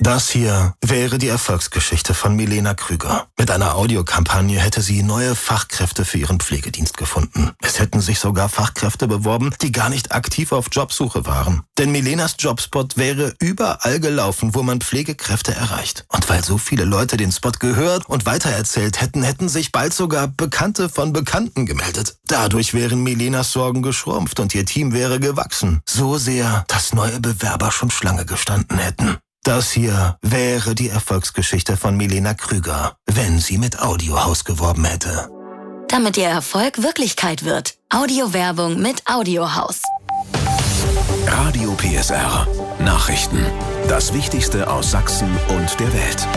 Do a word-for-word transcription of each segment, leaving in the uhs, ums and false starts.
Das hier wäre die Erfolgsgeschichte von Milena Krüger. Mit einer Audiokampagne hätte sie neue Fachkräfte für ihren Pflegedienst gefunden. Es hätten sich sogar Fachkräfte beworben, die gar nicht aktiv auf Jobsuche waren. Denn Milenas Jobspot wäre überall gelaufen, wo man Pflegekräfte erreicht. Und weil so viele Leute den Spot gehört und weitererzählt hätten, hätten sich bald sogar Bekannte von Bekannten gemeldet. Dadurch wären Milenas Sorgen geschrumpft und ihr Team wäre gewachsen. So sehr, dass neue Bewerber schon Schlange gestanden hätten. Das hier wäre die Erfolgsgeschichte von Milena Krüger, wenn sie mit Audiohaus geworben hätte. Damit ihr Erfolg Wirklichkeit wird. Audiowerbung mit Audiohaus. Radio P S R. Nachrichten. Das Wichtigste aus Sachsen und der Welt.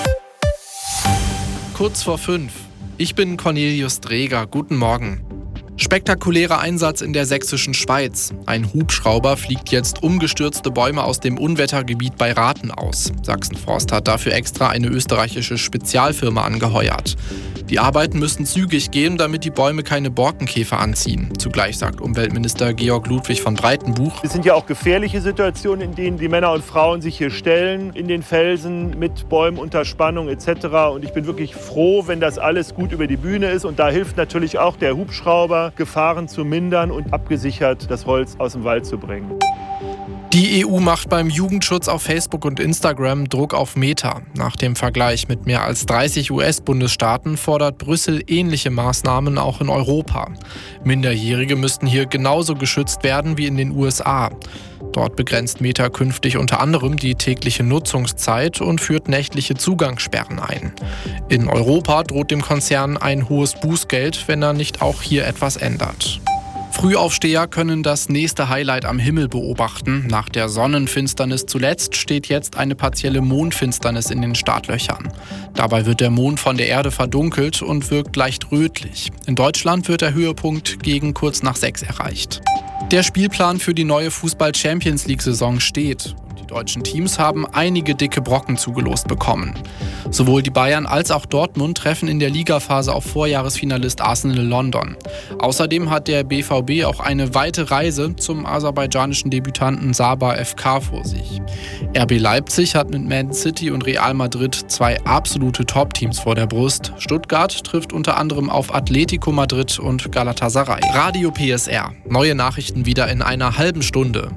Kurz vor fünf. Ich bin Cornelius Dreger. Guten Morgen. Spektakulärer Einsatz in der sächsischen Schweiz. Ein Hubschrauber fliegt jetzt umgestürzte Bäume aus dem Unwettergebiet bei Rathen aus. Sachsen-Forst hat dafür extra eine österreichische Spezialfirma angeheuert. Die Arbeiten müssen zügig gehen, damit die Bäume keine Borkenkäfer anziehen. Zugleich sagt Umweltminister Georg Ludwig von Breitenbuch: Es sind ja auch gefährliche Situationen, in denen die Männer und Frauen sich hier stellen, in den Felsen mit Bäumen unter Spannung et cetera. Und ich bin wirklich froh, wenn das alles gut über die Bühne ist. Und da hilft natürlich auch der Hubschrauber, Gefahren zu mindern und abgesichert das Holz aus dem Wald zu bringen. Die E U macht beim Jugendschutz auf Facebook und Instagram Druck auf Meta. Nach dem Vergleich mit mehr als dreißig U S-Bundesstaaten fordert Brüssel ähnliche Maßnahmen auch in Europa. Minderjährige müssten hier genauso geschützt werden wie in den U S A. Dort begrenzt Meta künftig unter anderem die tägliche Nutzungszeit und führt nächtliche Zugangssperren ein. In Europa droht dem Konzern ein hohes Bußgeld, wenn er nicht auch hier etwas ändert. Frühaufsteher können das nächste Highlight am Himmel beobachten. Nach der Sonnenfinsternis zuletzt steht jetzt eine partielle Mondfinsternis in den Startlöchern. Dabei wird der Mond von der Erde verdunkelt und wirkt leicht rötlich. In Deutschland wird der Höhepunkt gegen kurz nach sechs erreicht. Der Spielplan für die neue Fußball-Champions-League-Saison steht. Die deutschen Teams haben einige dicke Brocken zugelost bekommen. Sowohl die Bayern als auch Dortmund treffen in der Ligaphase auf Vorjahresfinalist Arsenal London. Außerdem hat der B V B auch eine weite Reise zum aserbaidschanischen Debütanten Sabah F K vor sich. R B Leipzig hat mit Man City und Real Madrid zwei absolute Top-Teams vor der Brust. Stuttgart trifft unter anderem auf Atletico Madrid und Galatasaray. Radio P S R. Neue Nachrichten wieder in einer halben Stunde.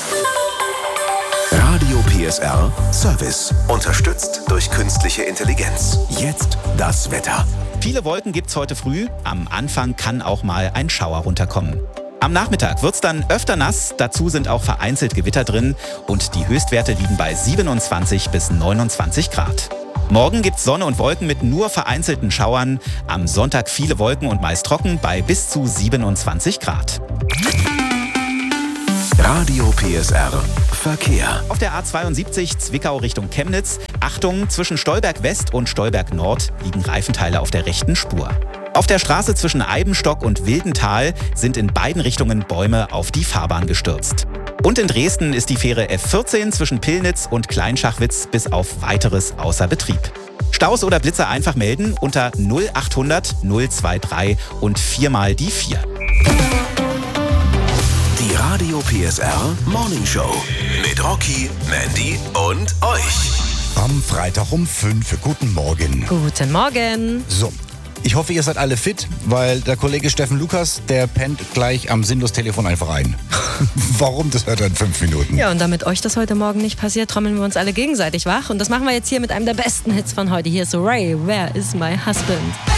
Radio P S R Service. Unterstützt durch künstliche Intelligenz. Jetzt das Wetter. Viele Wolken gibt's heute früh. Am Anfang kann auch mal ein Schauer runterkommen. Am Nachmittag wird's dann öfter nass. Dazu sind auch vereinzelt Gewitter drin. Und die Höchstwerte liegen bei siebenundzwanzig bis neunundzwanzig Grad. Morgen gibt's Sonne und Wolken mit nur vereinzelten Schauern. Am Sonntag viele Wolken und meist trocken bei bis zu siebenundzwanzig Grad. Radio P S R Verkehr. Auf der A zweiundsiebzig Zwickau Richtung Chemnitz. Achtung, zwischen Stolberg West und Stolberg Nord liegen Reifenteile auf der rechten Spur. Auf der Straße zwischen Eibenstock und Wildental sind in beiden Richtungen Bäume auf die Fahrbahn gestürzt. Und in Dresden ist die Fähre F vierzehn zwischen Pillnitz und Kleinschachwitz bis auf Weiteres außer Betrieb. Staus oder Blitzer einfach melden unter null achthundert null drei drei und viermal die vier. Die Radio P S R Morning Show mit Rocky, Mandy und euch. Am Freitag um fünf. Guten Morgen. Guten Morgen. So, ich hoffe, ihr seid alle fit, weil der Kollege Steffen Lukas, der pennt gleich am Sinnlos-Telefon einfach ein. Warum? Das hört er in fünf Minuten. Ja, und damit euch das heute Morgen nicht passiert, trommeln wir uns alle gegenseitig wach. Und das machen wir jetzt hier mit einem der besten Hits von heute. Hier ist Ray, Where is my husband?